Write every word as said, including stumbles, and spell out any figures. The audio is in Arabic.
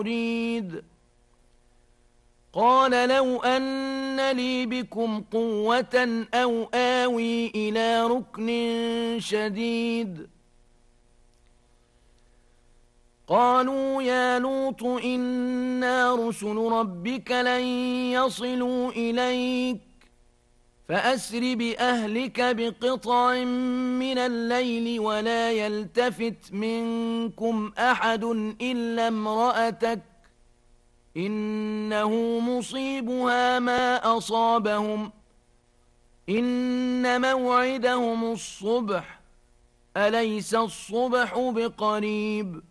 يريد قال لو أن لي بكم قوة أو آوي إلى ركن شديد قالوا يا لوط إنا رسل ربك لن يصلوا إليك فأسر بأهلك بقطع من الليل ولا يلتفت منكم أحد إلا امرأتك إنه مصيبها ما أصابهم إن موعدهم الصبح أليس الصبح بقريب